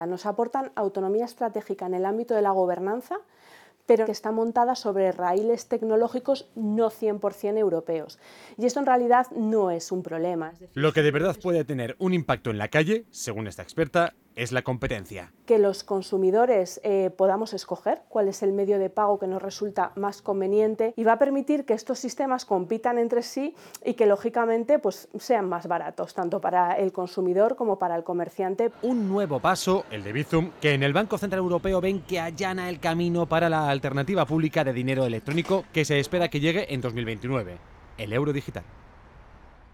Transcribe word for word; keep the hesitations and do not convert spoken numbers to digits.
Nos aportan autonomía estratégica en el ámbito de la gobernanza, pero que está montada sobre raíles tecnológicos no cien por cien europeos. Y esto en realidad no es un problema. Es decir, lo que de verdad puede tener un impacto en la calle, según esta experta, es la competencia. Que los consumidores eh, podamos escoger cuál es el medio de pago que nos resulta más conveniente y va a permitir que estos sistemas compitan entre sí y que lógicamente pues, sean más baratos, tanto para el consumidor como para el comerciante. Un nuevo paso, el de Bizum, que en el Banco Central Europeo ven que allana el camino para la alternativa pública de dinero electrónico que se espera que llegue en dos mil veintinueve, el euro digital.